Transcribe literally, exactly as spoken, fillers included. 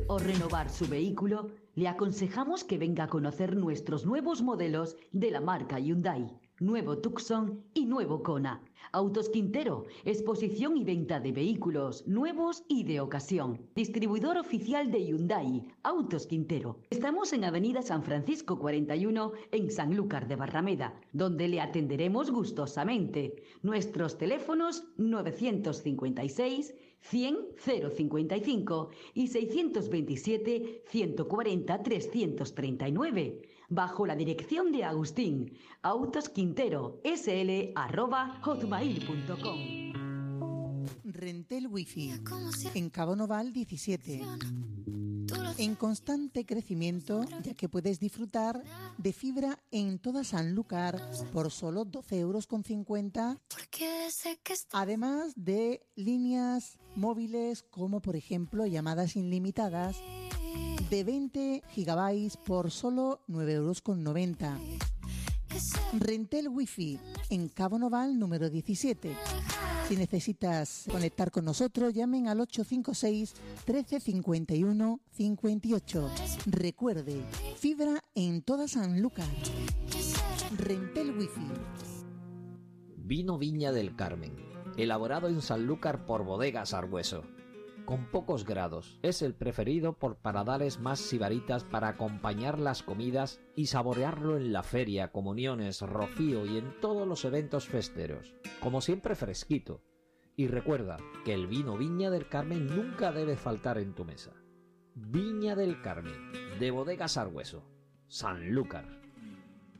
vender o renovar su vehículo, le aconsejamos que venga a conocer nuestros nuevos modelos de la marca Hyundai, nuevo Tucson y nuevo Kona. Autos Quintero, exposición y venta de vehículos nuevos y de ocasión. Distribuidor oficial de Hyundai, Autos Quintero. Estamos en Avenida San Francisco cuarenta y uno, en Sanlúcar de Barrameda, donde le atenderemos gustosamente. Nuestros teléfonos novecientos cincuenta y seis, cien, cero cincuenta y cinco y seiscientos veintisiete, ciento cuarenta, trescientos treinta y nueve. Bajo la dirección de Agustín, Autos Quintero, sl arroba hotmail punto com. Rentel Wi-Fi, en Cabo Noval diecisiete. En constante crecimiento, ya que puedes disfrutar de fibra en toda Sanlúcar por solo doce euros con cincuenta. Además de líneas móviles como por ejemplo llamadas ilimitadas de veinte gigabytes por solo nueve euros con noventa. Rentel Wi-Fi en Cabo Noval número diecisiete. Si necesitas conectar con nosotros, llamen al ocho cinco seis, trece cincuenta y uno, cincuenta y ocho. Recuerde, fibra en toda Sanlúcar. Rentel Wi-Fi. Vino Viña del Carmen, elaborado en Sanlúcar por Bodegas Argüeso. Con pocos grados, es el preferido por paladales más sibaritas para acompañar las comidas y saborearlo en la feria, comuniones, rocío y en todos los eventos festeros. Como siempre fresquito. Y recuerda que el vino Viña del Carmen nunca debe faltar en tu mesa. Viña del Carmen, de Bodegas Argüeso, Sanlúcar.